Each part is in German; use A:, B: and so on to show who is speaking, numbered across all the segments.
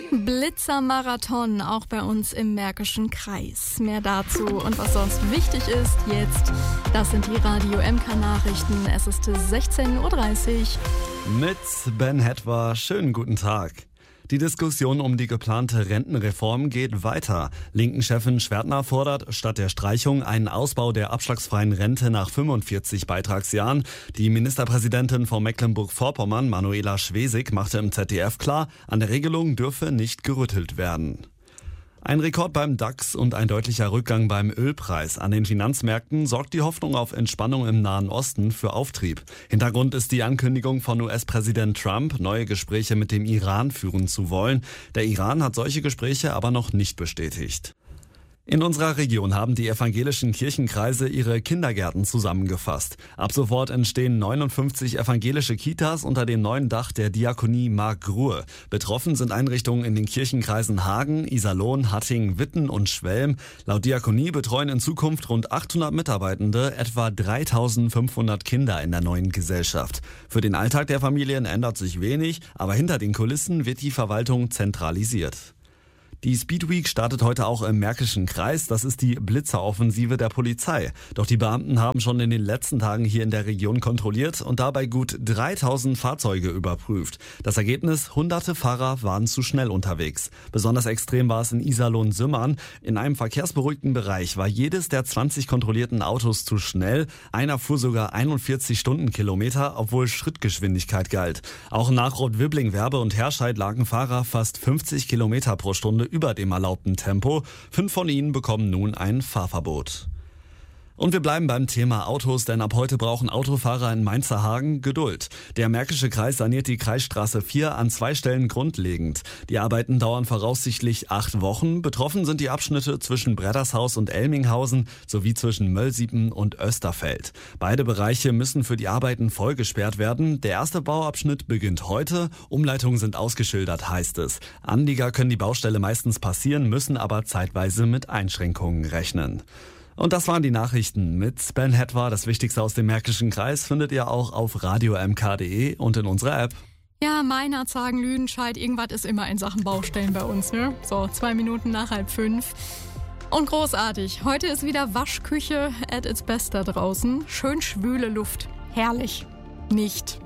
A: Blitzermarathon, auch bei uns im Märkischen Kreis. Mehr dazu und was sonst wichtig ist jetzt, das sind die Radio MK-Nachrichten. Es ist 16.30 Uhr.
B: Mit Ben Hetwer, schönen guten Tag. Die Diskussion um die geplante Rentenreform geht weiter. Linken-Chefin Schwertner fordert statt der Streichung einen Ausbau der abschlagsfreien Rente nach 45 Beitragsjahren. Die Ministerpräsidentin von Mecklenburg-Vorpommern, Manuela Schwesig, machte im ZDF klar, an der Regelung dürfe nicht gerüttelt werden. Ein Rekord beim DAX und ein deutlicher Rückgang beim Ölpreis. An den Finanzmärkten sorgt die Hoffnung auf Entspannung im Nahen Osten für Auftrieb. Hintergrund ist die Ankündigung von US-Präsident Trump, neue Gespräche mit dem Iran führen zu wollen. Der Iran hat solche Gespräche aber noch nicht bestätigt. In unserer Region haben die evangelischen Kirchenkreise ihre Kindergärten zusammengefasst. Ab sofort entstehen 59 evangelische Kitas unter dem neuen Dach der Diakonie Markgrue. Betroffen sind Einrichtungen in den Kirchenkreisen Hagen, Iserlohn, Hattingen, Witten und Schwelm. Laut Diakonie betreuen in Zukunft rund 800 Mitarbeitende etwa 3500 Kinder in der neuen Gesellschaft. Für den Alltag der Familien ändert sich wenig, aber hinter den Kulissen wird die Verwaltung zentralisiert. Die Speedweek startet heute auch im Märkischen Kreis. Das ist die Blitzeroffensive der Polizei. Doch die Beamten haben schon in den letzten Tagen hier in der Region kontrolliert und dabei gut 3000 Fahrzeuge überprüft. Das Ergebnis: hunderte Fahrer waren zu schnell unterwegs. Besonders extrem war es in Iserlohn-Sümmern. In einem verkehrsberuhigten Bereich war jedes der 20 kontrollierten Autos zu schnell. Einer fuhr sogar 41 Stundenkilometer, obwohl Schrittgeschwindigkeit galt. Auch nach Rot-Wibbling, Werbe und Herscheid lagen Fahrer fast 50 Kilometer pro Stunde über dem erlaubten Tempo. 5 von ihnen bekommen nun ein Fahrverbot. Und wir bleiben beim Thema Autos, denn ab heute brauchen Autofahrer in Mainzerhagen Geduld. Der Märkische Kreis saniert die Kreisstraße 4 an 2 Stellen grundlegend. Die Arbeiten dauern voraussichtlich 8 Wochen. Betroffen sind die Abschnitte zwischen Breddershaus und Elminghausen sowie zwischen Möllsiepen und Österfeld. Beide Bereiche müssen für die Arbeiten vollgesperrt werden. Der erste Bauabschnitt beginnt heute. Umleitungen sind ausgeschildert, heißt es. Anlieger können die Baustelle meistens passieren, müssen aber zeitweise mit Einschränkungen rechnen. Und das waren die Nachrichten mit Ben Hetwer. Das Wichtigste aus dem Märkischen Kreis findet ihr auch auf radiomk.de und in unserer App.
A: Ja, Meinert, Sagen, Lüdenscheid, irgendwas ist immer in Sachen Baustellen bei uns, ne? So, 2 Minuten nach 4:30. Und großartig. Heute ist wieder Waschküche at its best da draußen. Schön schwüle Luft. Herrlich. Nicht.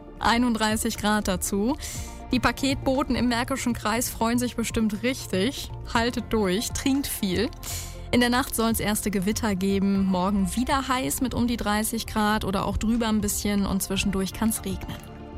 A: 31 Grad dazu. Die Paketboten im Märkischen Kreis freuen sich bestimmt richtig. Haltet durch, trinkt viel. In der Nacht soll es erste Gewitter geben. Morgen wieder heiß mit um die 30 Grad oder auch drüber ein bisschen und zwischendurch kann es regnen.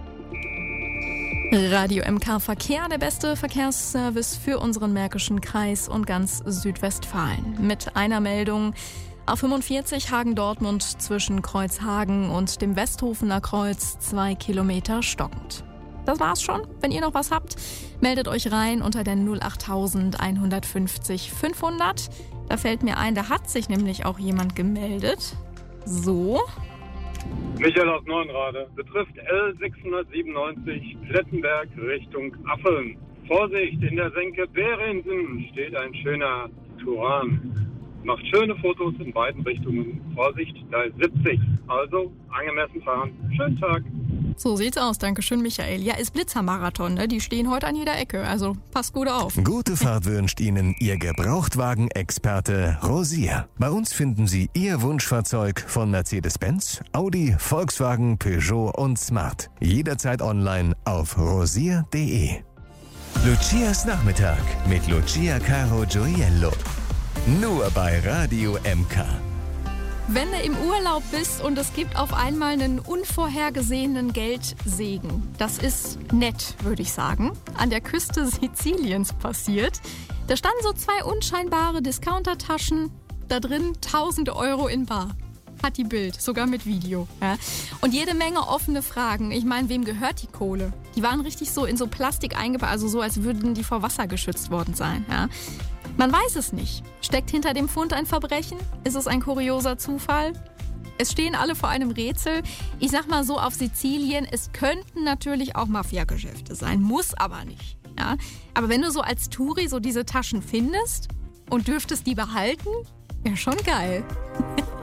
A: Radio MK Verkehr, der beste Verkehrsservice für unseren Märkischen Kreis und ganz Südwestfalen. Mit einer Meldung: A45 Hagen-Dortmund zwischen Kreuzhagen und dem Westhofener Kreuz 2 Kilometer stockend. Das war's schon. Wenn ihr noch was habt, meldet euch rein unter der 08000 150 500. Da fällt mir ein, da hat sich nämlich auch jemand gemeldet. So.
C: Michael aus Neuenrade. Betrifft L697 Plettenberg Richtung Affeln. Vorsicht, in der Senke Behrensen steht ein schöner Turan. Macht schöne Fotos in beiden Richtungen. Vorsicht, da ist 70. Also angemessen fahren. Schönen Tag.
A: So sieht's aus. Dankeschön, Michael. Ja, ist Blitzermarathon, ne? Die stehen heute an jeder Ecke. Also passt gut auf.
D: Gute Fahrt wünscht Ihnen Ihr Gebrauchtwagen-Experte Rosier. Bei uns finden Sie Ihr Wunschfahrzeug von Mercedes-Benz, Audi, Volkswagen, Peugeot und Smart. Jederzeit online auf rosier.de. Lucias Nachmittag mit Lucia Caro Gioiello. Nur bei Radio MK.
A: Wenn du im Urlaub bist und es gibt auf einmal einen unvorhergesehenen Geldsegen, das ist nett, würde ich sagen, an der Küste Siziliens passiert. Da standen so 2 unscheinbare Discountertaschen, da drin 1000 Euro in bar. Hat die Bild, sogar mit Video. Ja. Und jede Menge offene Fragen. Ich meine, wem gehört die Kohle? Die waren richtig so in so Plastik eingepackt, also so, als würden die vor Wasser geschützt worden sein. Ja. Man weiß es nicht. Steckt hinter dem Fund ein Verbrechen? Ist es ein kurioser Zufall? Es stehen alle vor einem Rätsel. Ich sag mal so, auf Sizilien, es könnten natürlich auch Mafia-Geschäfte sein, muss aber nicht. Ja? Aber wenn du so als Touri so diese Taschen findest und dürftest die behalten, wäre schon geil.